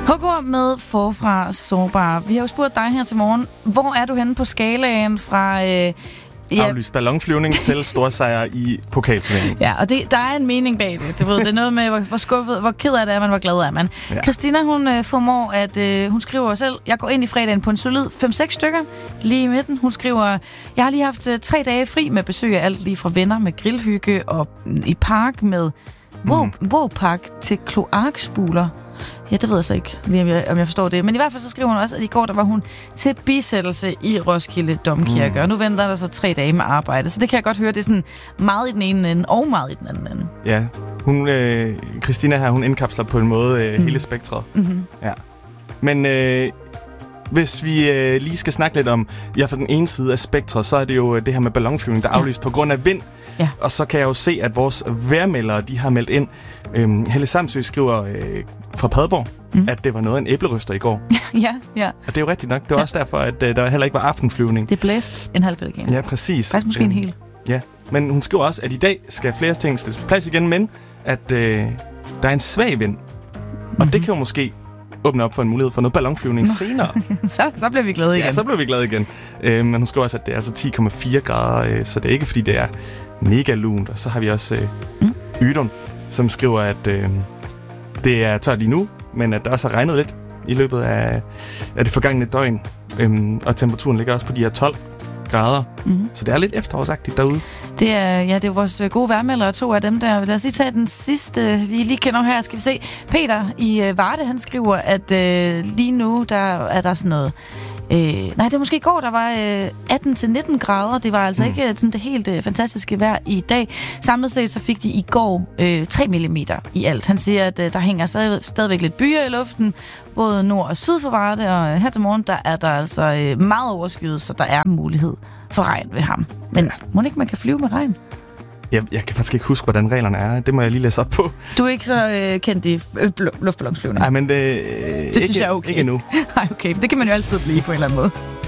Hugo med Forfra Sårbar. Vi har jo spurgt dig her til morgen, hvor er du henne på skalaen fra... aflyst ballonflyvning til storsejr i pokalturneringen. Ja, og der er en mening bag det. Du ved, det er noget med, hvor skuffet, hvor ked af det er man, hvor glad er man. Ja. Christina, hun formår, at hun skriver selv, jeg går ind i fredagen på en solid 5-6 stykker, lige i midten. Hun skriver, jeg har lige haft 3 dage fri med besøg af alt lige fra venner med grillhygge og i park med wow-park til kloakspuler. Ja, det ved jeg så ikke, om jeg forstår det. Men i hvert fald så skriver hun også, at i går der var hun til bisættelse i Roskilde Domkirke. Og nu venter der så 3 dage med arbejde. Så det kan jeg godt høre, det er sådan meget i den ene ende og meget i den anden ende. Ja, Christina her, hun indkapsler på en måde hele spektret. Mm-hmm. Ja. Men hvis vi lige skal snakke lidt om, ja, fra den ene side af spektret, så er det jo det her med ballonflyvning, der er aflyst på grund af vind. Ja. Og så kan jeg jo se, at vores vejrmeldere, de har meldt ind. Helle Samsø skriver fra Padborg, at det var noget af en æbleryster i går. Ja. Og det er jo rigtigt nok. Det var også derfor, at der heller ikke var aftenflyvning. Det blæste en halv pelikan. Ja, præcis. Faktisk måske en hel. Ja, men hun skriver også, at i dag skal flere ting stilles på plads igen, men at der er en svag vind. Og det kan jo måske åbne op for en mulighed for noget ballonflyvning senere. så bliver vi glade igen. Ja, så bliver vi glade igen. Men hun skriver også, at det er altså 10,4 grader, så det er ikke, fordi det er mega lunt. Og så har vi også Ydun, som skriver, at det er tørt lige nu, men at der også har regnet lidt i løbet af det forgangne døgn. Og temperaturen ligger også på de her 12 grader. Mm-hmm. Så det er lidt efterårsagtigt derude. Det er vores gode vejrmeldere, 2 af dem der. Lad os lige tage den sidste, vi lige kender her. Skal vi se. Peter i Varde, han skriver, at lige nu, der er der sådan noget... nej, det er måske i går, der var 18-19 grader. Det var altså ikke sådan det helt fantastiske vejr i dag. Samlet set så fik de i går 3 mm i alt. Han siger, at der hænger stadigvæk lidt byer i luften, både nord og syd for Varde, og her til morgen, der er der altså meget overskyet, så der er mulighed for regn ved ham. Men må ikke man kan flyve med regn? Jeg kan faktisk ikke huske, hvordan reglerne er. Det må jeg lige læse op på. Du er ikke så kendt i luftballonsflyvning? Nej, men det synes jeg er okay. Ikke endnu. Nej, okay. Det kan man jo altid blive på en eller anden måde.